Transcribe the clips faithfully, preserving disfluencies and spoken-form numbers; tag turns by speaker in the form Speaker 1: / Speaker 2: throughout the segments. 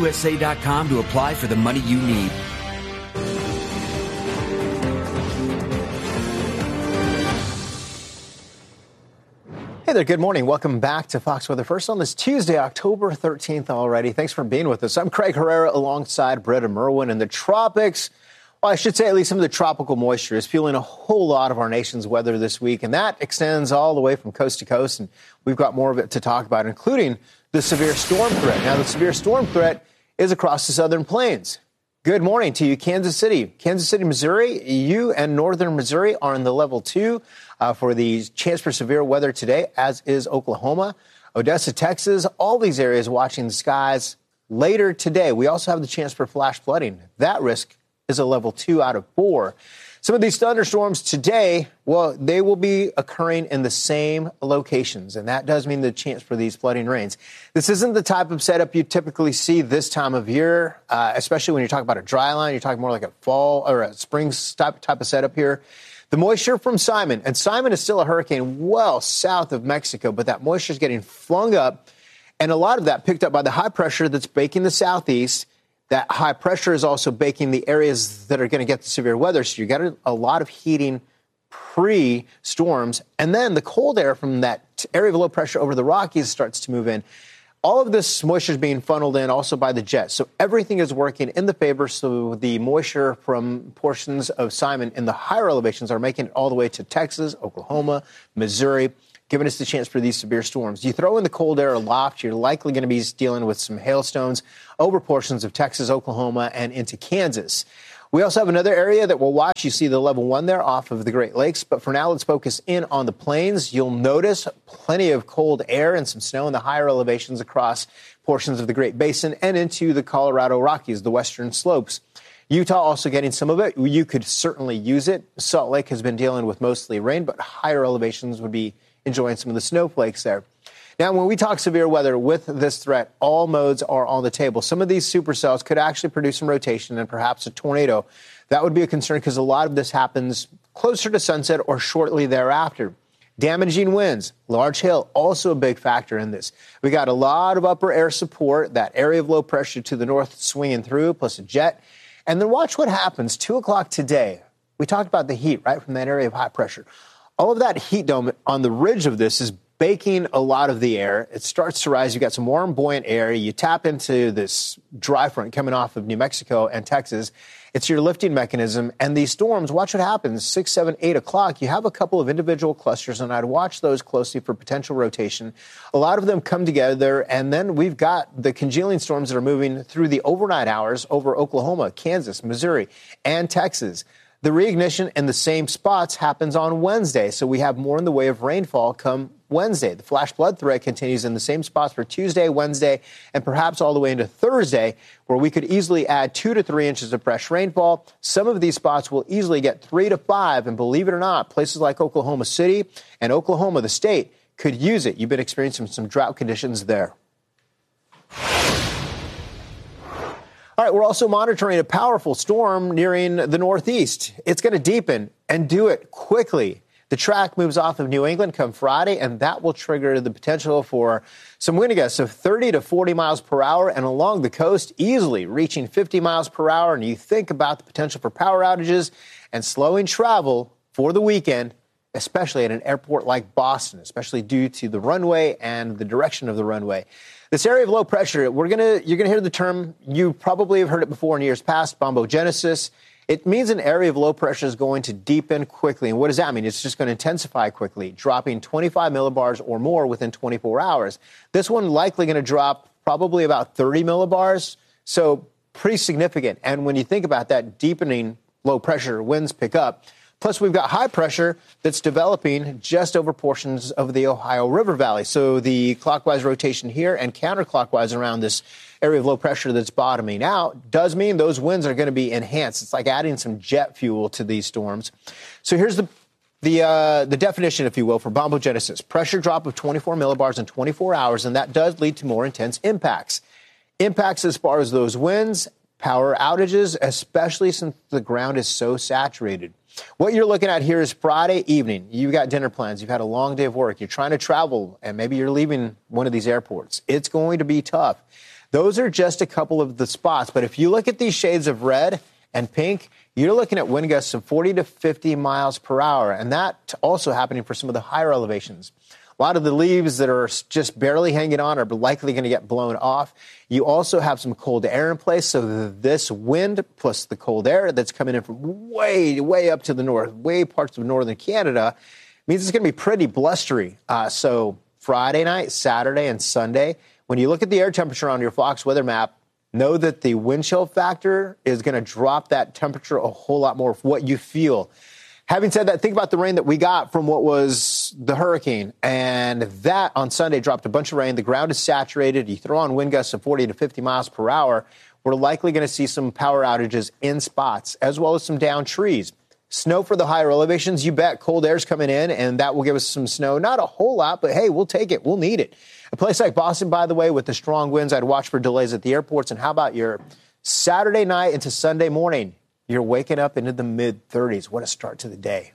Speaker 1: U S A dot com to apply for the money you need.
Speaker 2: Hey there, good morning. Welcome back to Fox Weather First on this Tuesday, October thirteenth already. Thanks for being with us. I'm Craig Herrera alongside Britta Merwin in the tropics. Well, I should say at least some of the tropical moisture is fueling a whole lot of our nation's weather this week, and that extends all the way from coast to coast, and we've got more of it to talk about, including the severe storm threat. Now, the severe storm threat is across the southern plains. Good morning to you, Kansas City. Kansas City, Missouri, you and northern Missouri are in the level two uh, for the chance for severe weather today, as is Oklahoma. Odessa, Texas, all these areas watching the skies later today. We also have the chance for flash flooding. That risk is a level two out of four. Some of these thunderstorms today, well, they will be occurring in the same locations, and that does mean the chance for these flooding rains. This isn't the type of setup you typically see this time of year, uh, especially when you're talking about a dry line. You're talking more like a fall or a spring type, type of setup here. The moisture from Simon, and Simon is still a hurricane well south of Mexico, but that moisture is getting flung up, and a lot of that picked up by the high pressure that's baking the southeast. That high pressure is also baking the areas that are going to get the severe weather. So you got a, a lot of heating pre-storms. And then the cold air from that area of low pressure over the Rockies starts to move in. All of this moisture is being funneled in also by the jets. So everything is working in the favor. So the moisture from portions of Simon in the higher elevations are making it all the way to Texas, Oklahoma, Missouri, giving us the chance for these severe storms. You throw in the cold air aloft, you're likely going to be dealing with some hailstones over portions of Texas, Oklahoma, and into Kansas. We also have another area that we'll watch. You see the level one there off of the Great Lakes. But for now, let's focus in on the plains. You'll notice plenty of cold air and some snow in the higher elevations across portions of the Great Basin and into the Colorado Rockies, the western slopes. Utah also getting some of it. You could certainly use it. Salt Lake has been dealing with mostly rain, but higher elevations would be enjoying some of the snowflakes there. Now, when we talk severe weather with this threat, all modes are on the table. Some of these supercells could actually produce some rotation and perhaps a tornado. That would be a concern because a lot of this happens closer to sunset or shortly thereafter. Damaging winds, large hail, also a big factor in this. We got a lot of upper air support, that area of low pressure to the north swinging through, plus a jet. And then watch what happens. Two o'clock today. We talked about the heat, right, from that area of high pressure. All of that heat dome on the ridge of this is baking a lot of the air. It starts to rise. You got some warm, buoyant air. You tap into this dry front coming off of New Mexico and Texas. It's your lifting mechanism. And these storms, watch what happens. Six, seven, eight o'clock, you have a couple of individual clusters, and I'd watch those closely for potential rotation. A lot of them come together, and then we've got the congealing storms that are moving through the overnight hours over Oklahoma, Kansas, Missouri, and Texas. The reignition in the same spots happens on Wednesday, so we have more in the way of rainfall come Wednesday. The flash flood threat continues in the same spots for Tuesday, Wednesday, and perhaps all the way into Thursday, where we could easily add two to three inches of fresh rainfall. Some of these spots will easily get three to five, and believe it or not, places like Oklahoma City and Oklahoma, the state, could use it. You've been experiencing some drought conditions there. All right, we're also monitoring a powerful storm nearing the northeast. It's going to deepen and do it quickly. The track moves off of New England come Friday, and that will trigger the potential for some wind gusts of thirty to forty miles per hour, and along the coast, easily reaching fifty miles per hour. And you think about the potential for power outages and slowing travel for the weekend, especially at an airport like Boston, especially due to the runway and the direction of the runway. This area of low pressure, we're gonna you're gonna hear the term. You probably have heard it before in years past, bombogenesis. It means an area of low pressure is going to deepen quickly. And what does that mean? It's just going to intensify quickly, dropping twenty-five millibars or more within twenty-four hours. This one likely going to drop probably about thirty millibars, so pretty significant. And when you think about that, deepening low pressure, winds pick up. Plus, we've got high pressure that's developing just over portions of the Ohio River Valley. So the clockwise rotation here and counterclockwise around this area of low pressure that's bottoming out does mean those winds are going to be enhanced. It's like adding some jet fuel to these storms. So here's the the uh, the definition, if you will, for bombogenesis. Pressure drop of twenty-four millibars in twenty-four hours, and that does lead to more intense impacts. Impacts as far as those winds, power outages, especially since the ground is so saturated. What you're looking at here is Friday evening. You've got dinner plans. You've had a long day of work. You're trying to travel, and maybe you're leaving one of these airports. It's going to be tough. Those are just a couple of the spots. But if you look at these shades of red and pink, you're looking at wind gusts of forty to fifty miles per hour. And that also happening for some of the higher elevations. A lot of the leaves that are just barely hanging on are likely going to get blown off. You also have some cold air in place. So this wind plus the cold air that's coming in from way, way up to the north, way parts of northern Canada, means it's going to be pretty blustery. Uh, so Friday night, Saturday, and Sunday, when you look at the air temperature on your Fox weather map, know that the wind chill factor is going to drop that temperature a whole lot more of what you feel. Having said that, think about the rain that we got from what was the hurricane. And that on Sunday dropped a bunch of rain. The ground is saturated. You throw on wind gusts of forty to fifty miles per hour. We're likely going to see some power outages in spots, as well as some downed trees. Snow for the higher elevations, you bet. Cold air's coming in, and that will give us some snow. Not a whole lot, but hey, we'll take it. We'll need it. A place like Boston, by the way, with the strong winds, I'd watch for delays at the airports. And how about your Saturday night into Sunday morning? You're waking up into the mid thirties. What a start to the day.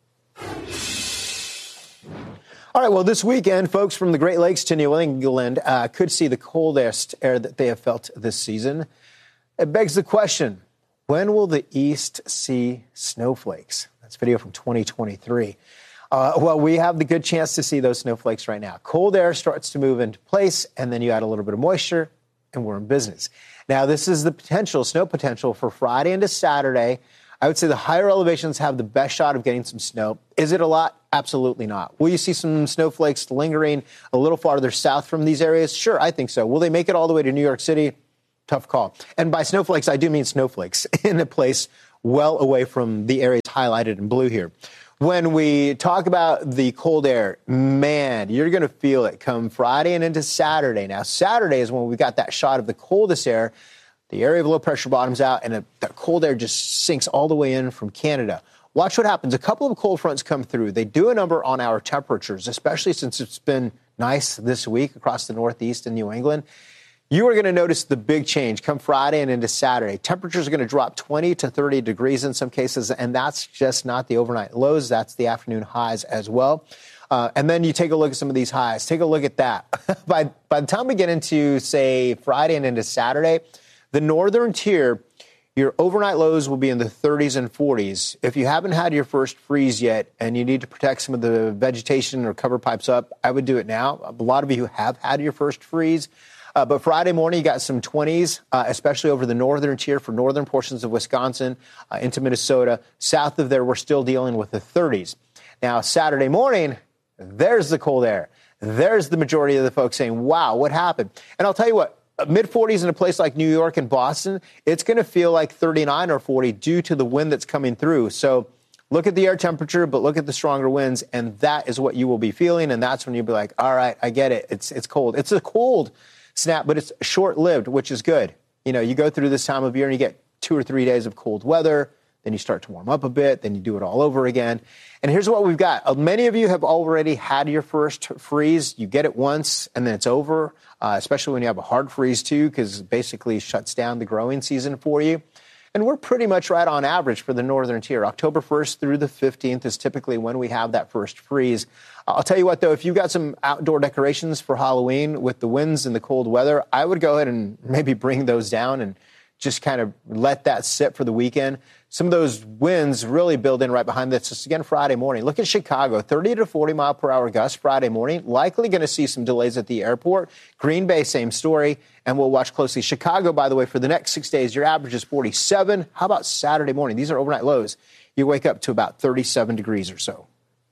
Speaker 2: All right, well, this weekend, folks from the Great Lakes to New England uh, could see the coldest air that they have felt this season. It begs the question, when will the East see snowflakes? That's video from twenty twenty-three. Uh, well, we have the good chance to see those snowflakes right now. Cold air starts to move into place, and then you add a little bit of moisture, and we're in business. Now, this is the potential, snow potential for Friday into Saturday. I would say the higher elevations have the best shot of getting some snow. Is it a lot? Absolutely not. Will you see some snowflakes lingering a little farther south from these areas? Sure, I think so. Will they make it all the way to New York City? Tough call. And by snowflakes, I do mean snowflakes in a place well away from the areas highlighted in blue here. When we talk about the cold air, man, you're going to feel it come Friday and into Saturday. Now, Saturday is when we got that shot of the coldest air. The area of low pressure bottoms out, and the cold air just sinks all the way in from Canada. Watch what happens. A couple of cold fronts come through. They do a number on our temperatures, especially since it's been nice this week across the Northeast and New England. You are going to notice the big change come Friday and into Saturday. Temperatures are going to drop twenty to thirty degrees in some cases, and that's just not the overnight lows. That's the afternoon highs as well. Uh, and then you take a look at some of these highs. Take a look at that. by, by the time we get into, say, Friday and into Saturday, the northern tier, your overnight lows will be in the thirties and forties. If you haven't had your first freeze yet and you need to protect some of the vegetation or cover pipes up, I would do it now. A lot of you have had your first freeze. Uh, but Friday morning, you got some twenties, uh, especially over the northern tier for northern portions of Wisconsin uh, into Minnesota. South of there, we're still dealing with the thirties. Now, Saturday morning, there's the cold air. There's the majority of the folks saying, wow, what happened? And I'll tell you what, mid forties in a place like New York and Boston, it's going to feel like thirty-nine or forty due to the wind that's coming through. So look at the air temperature, but look at the stronger winds, and that is what you will be feeling. And that's when you'll be like, all right, I get it. It's it's cold. It's a cold snap, but it's short-lived, which is good. You know, you go through this time of year and you get two or three days of cold weather, then you start to warm up a bit, then you do it all over again. And here's what we've got. Uh, many of you have already had your first freeze. You get it once, and then it's over, uh, especially when you have a hard freeze, too, because it basically shuts down the growing season for you. And we're pretty much right on average for the northern tier. October first through the fifteenth is typically when we have that first freeze. I'll tell you what, though, if you've got some outdoor decorations for Halloween with the winds and the cold weather, I would go ahead and maybe bring those down and just kind of let that sit for the weekend. Some of those winds really build in right behind this. Just again, Friday morning. Look at Chicago, thirty to forty mile per hour gusts Friday morning. Likely going to see some delays at the airport. Green Bay, same story. And we'll watch closely. Chicago, by the way, for the next six days, your average is forty-seven. How about Saturday morning? These are overnight lows. You wake up to about thirty-seven degrees or so.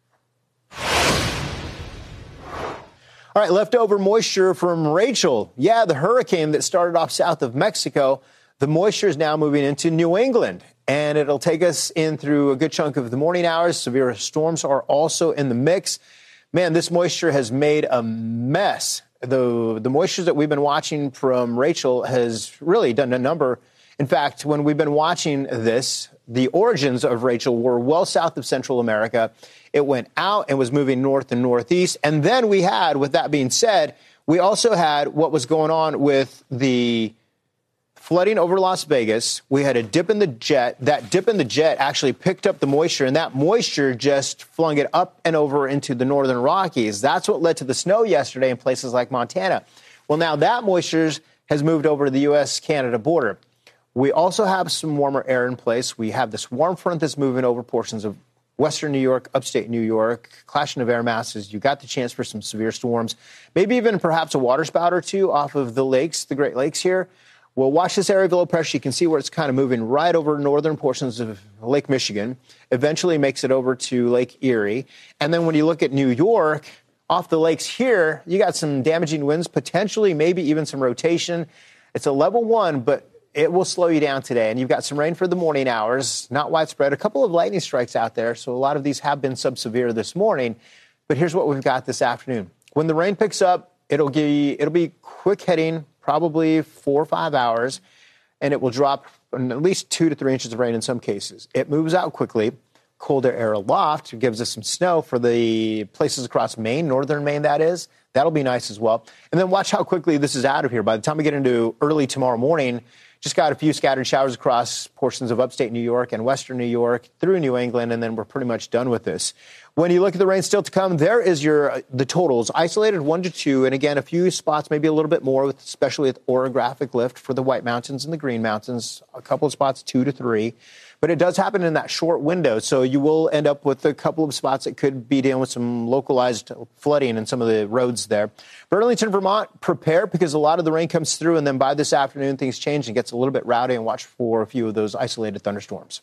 Speaker 2: All right, leftover moisture from Rachel. Yeah, the hurricane that started off south of Mexico. The moisture is now moving into New England, and it'll take us in through a good chunk of the morning hours. Severe storms are also in the mix. Man, this moisture has made a mess. The, the moisture that we've been watching from Rachel has really done a number. In fact, when we've been watching this, the origins of Rachel were well south of Central America. It went out and was moving north and northeast. And then we had, with that being said, we also had what was going on with the flooding over Las Vegas. We had a dip in the jet. That dip in the jet actually picked up the moisture, and that moisture just flung it up and over into the northern Rockies. That's what led to the snow yesterday in places like Montana. Well, now that moisture's has moved over to the U S Canada border. We also have some warmer air in place. We have this warm front that's moving over portions of western New York, upstate New York, clashing of air masses. You got the chance for some severe storms, maybe even perhaps a waterspout or two off of the lakes, the Great Lakes here. Well, watch this area of low pressure. You can see where it's kind of moving right over northern portions of Lake Michigan, eventually makes it over to Lake Erie. And then when you look at New York, off the lakes here, you got some damaging winds, potentially maybe even some rotation. It's a level one, but it will slow you down today. And you've got some rain for the morning hours, not widespread. A couple of lightning strikes out there, so a lot of these have been sub-severe this morning. But here's what we've got this afternoon. When the rain picks up, it'll be, it'll be quick hitting, probably four or five hours, and it will drop at least two to three inches of rain in some cases. It moves out quickly. Colder air aloft gives us some snow for the places across Maine, northern Maine, that is. That'll be nice as well. And then watch how quickly this is out of here. By the time we get into early tomorrow morning, just got a few scattered showers across portions of upstate New York and western New York through New England, and then we're pretty much done with this. When you look at the rain still to come, there is your the totals. Isolated one to two, and again, a few spots, maybe a little bit more, with, especially with orographic lift for the White Mountains and the Green Mountains. A couple of spots, two to three. But it does happen in that short window, so you will end up with a couple of spots that could be dealing with some localized flooding in some of the roads there. Burlington, Vermont, prepare because a lot of the rain comes through, and then by this afternoon, things change and gets a little bit rowdy, and watch for a few of those isolated thunderstorms.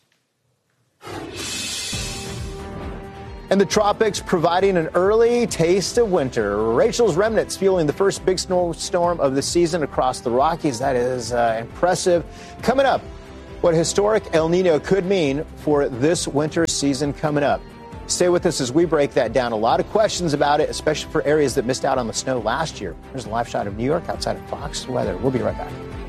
Speaker 2: And the tropics providing an early taste of winter. Rachel's remnants fueling the first big snowstorm of the season across the Rockies. That is uh, impressive. Coming up, what historic El Nino could mean for this winter season coming up. Stay with us as we break that down. A lot of questions about it, especially for areas that missed out on the snow last year. Here's a live shot of New York outside of Fox Weather. We'll be right back.